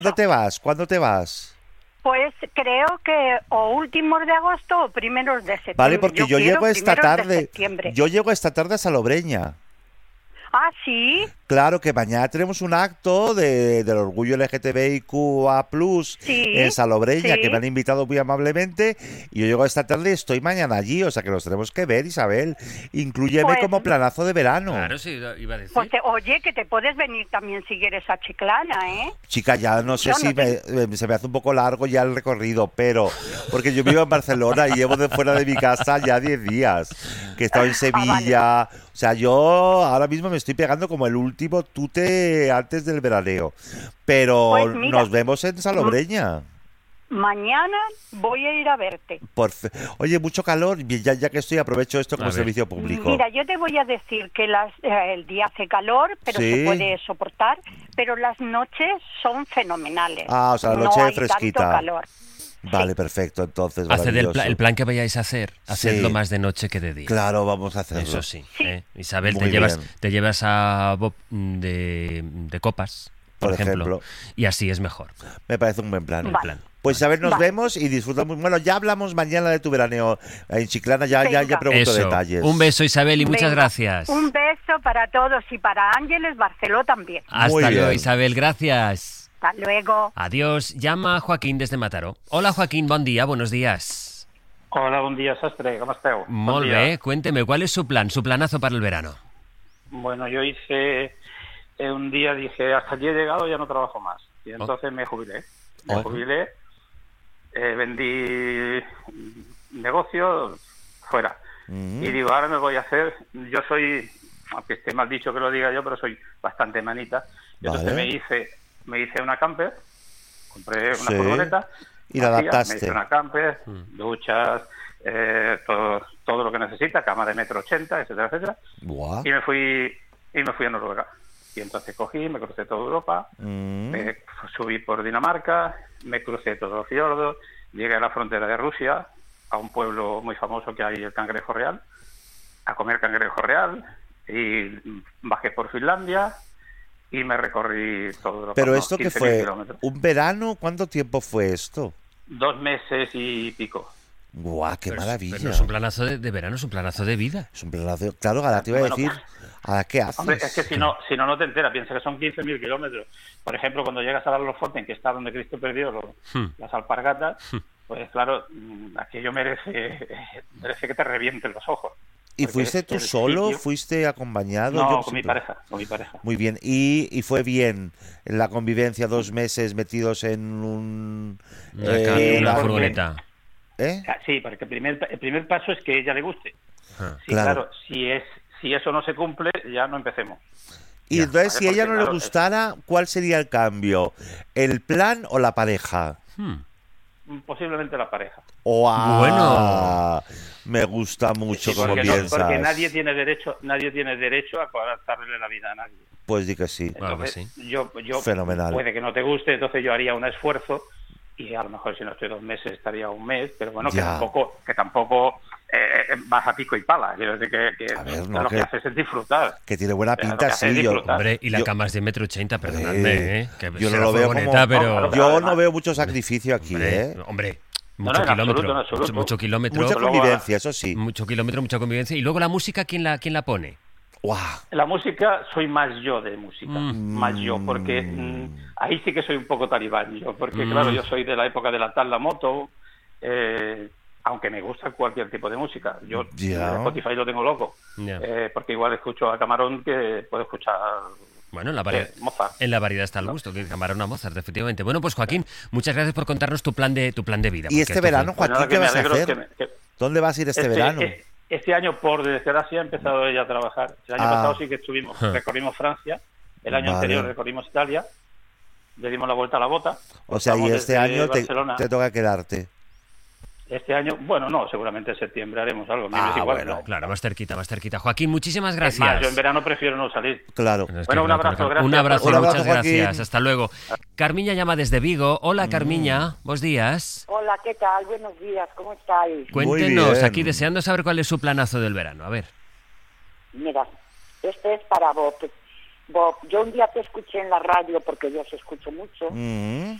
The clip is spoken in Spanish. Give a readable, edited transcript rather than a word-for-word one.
¿Cuándo te vas? ¿Cuándo te vas? Pues creo que o últimos de agosto o primeros de septiembre. Vale, porque yo llego esta tarde. Septiembre. Yo llego esta tarde a Salobreña. Ah, ¿sí? Claro que mañana tenemos un acto del orgullo LGTBIQA+, en Salobreña, que me han invitado muy amablemente, y yo llego esta tarde y estoy mañana allí, o sea que nos tenemos que ver, Isabel. Inclúyeme Pues, como planazo de verano. Claro, sí, iba a decir. Pues oye, que te puedes venir también si quieres a Chiclana, ¿eh? Chica, ya no sé Yo si no se me hace un poco largo ya el recorrido, pero porque yo vivo en Barcelona y llevo de fuera de mi casa ya 10 días, que he estado en Sevilla. Vale. O sea, yo ahora mismo me estoy pegando como el último tute antes del veraneo. Pero Pues mira, nos vemos en Salobreña. Mañana voy a ir a verte. Oye, mucho calor. Ya que estoy, aprovecho esto como servicio público. Mira, yo te voy a decir que el día hace calor, pero ¿Sí? se puede soportar, pero las noches son fenomenales. Ah, o sea, la noche no hay fresquita. Tanto calor. Vale, perfecto, entonces Haced el plan que vayáis a hacer, hacedlo Sí. más de noche que de día. Claro, vamos a hacerlo. Eso sí. Isabel, Muy te llevas a Bob de copas, por ejemplo, y así es mejor. Me parece un buen plan. Vale. Pues Isabel, nos vemos y disfrutamos. Bueno, ya hablamos mañana de tu veraneo en Chiclana, ya pregunto Eso. detalles. Un beso, Isabel, y muchas gracias. Un beso para todos y para Ángeles Barceló también. Hasta luego, Isabel, gracias. Hasta luego. Adiós. Llama Joaquín desde Mataró. Hola, Joaquín, buen día, buenos días. Hola, buen día, sastre, ¿cómo esteu? Molt bé, cuénteme, ¿cuál es su planazo para el verano? Bueno, yo hice un día, dije, hasta aquí he llegado, ya no trabajo más. Y entonces me jubilé. Vendí negocio fuera. Y digo, ahora me voy a hacer, yo soy, aunque esté mal dicho que lo diga yo, pero soy bastante manita. Entonces me hice una camper, compré una furgoneta y la adaptaste. Me hice una camper, duchas, todo lo que necesita, cama de 1,80 m, etcétera, etcétera. Buah. Y me fui a Noruega. Y entonces me crucé toda Europa, subí por Dinamarca, me crucé todos los fiordos, llegué a la frontera de Rusia, a un pueblo muy famoso que hay, el Cangrejo Real, a comer cangrejo real, y bajé por Finlandia y me recorrí todo Europa. ¿Pero esto qué fue? Kilómetros. ¿Un verano? ¿Cuánto tiempo fue esto? 2 meses y pico. ¡Guau, qué maravilla! Pero no es un planazo de verano, es un planazo de vida. Es un planazo. Claro, ahora te iba a decir, ¿ahora qué haces? Hombre, es que si no te enteras, piensa que son 15.000 kilómetros. Por ejemplo, cuando llegas a Lofoten, que está donde Cristo perdió las alpargatas, pues claro, aquello merece que te revienten los ojos. ¿Y fuiste tú solo? ¿Fuiste acompañado? No, con mi pareja. Muy bien. ¿Y fue bien la convivencia 2 meses metidos en una furgoneta? Sí, porque el primer paso es que a ella le guste. Sí, claro, si eso no se cumple, ya no empecemos. Y entonces, si a ella no le gustara, ¿cuál sería el cambio? ¿El plan o la pareja? Posiblemente la pareja. Bueno, me gusta mucho como piensas. Porque nadie tiene derecho a coartarle la vida a nadie. Pues di que sí. Entonces, yo fenomenal. Puede que no te guste, entonces yo haría un esfuerzo y a lo mejor si no estoy 2 meses estaría 1 mes, pero bueno, que tampoco vas a pico y pala. Quiero decir que lo que haces es disfrutar. Que tiene buena pinta, sí. Hombre, y la cama es de 1,80 m, perdonadme, que yo no lo veo bonita, pero yo no veo mucho sacrificio aquí, Hombre, mucho kilómetro. Mucho kilómetro. Mucha convivencia, eso sí. Mucho kilómetro, mucha convivencia. Y luego la música, ¿quién la pone? Wow. La música, soy más yo de música, más yo, porque ahí sí que soy un poco talibán yo, porque claro, yo soy de la época de la tal, la moto, aunque me gusta cualquier tipo de música. Yo Spotify lo tengo loco, porque igual escucho a Camarón que puedo escuchar... Bueno, en la variedad está el gusto, que Camarón a Mozart, efectivamente. Bueno, pues Joaquín, muchas gracias por contarnos tu plan de vida. ¿Y este verano, Joaquín, qué vas a hacer? ¿Dónde vas a ir este verano? Este año, por desgracia, ha empezado ella a trabajar. El año pasado sí que recorrimos Francia, el año anterior recorrimos Italia, le dimos la vuelta a la bota. O sea, y este año te toca quedarte. Este año, bueno, no, seguramente en septiembre haremos algo. Bueno, claro, más cerquita. Joaquín, muchísimas gracias. Yo en verano prefiero no salir. Claro. Bueno, un abrazo, gracias. Un abrazo, muchas Joaquín. gracias. Hasta luego. Carmiña llama desde Vigo. Hola, Carmiña, buenos días. Hola, ¿qué tal? Buenos días, ¿cómo estáis? Cuéntenos, aquí deseando saber cuál es su planazo del verano. A ver. Mira, este es para vos. Bob, yo un día te escuché en la radio, porque yo os escucho mucho,